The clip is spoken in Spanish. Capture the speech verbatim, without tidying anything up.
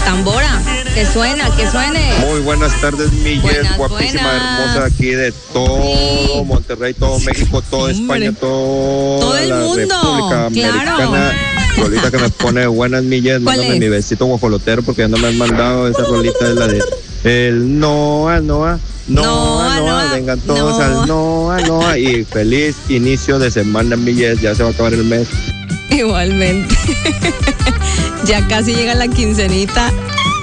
tambora, que suena, que suene. Muy buenas tardes, mi Jess, Buenas, guapísima, buenas. hermosa, aquí de todo Sí. Monterrey, todo México, todo Hombre. España, todo, Todo el la mundo, República claro. Americana. Rolita que me pone buenas, mi Jess, ¿Cuál mándame es? mi besito guajolotero porque ya no me han mandado. Esa rolita es la de el Noa, Noa, Noa, Noa, Noa, Noa, vengan todos Noa. al Noa, Noa, y feliz inicio de semana, mi Jess, ya se va a acabar el mes. Igualmente. Ya casi llega la quincenita.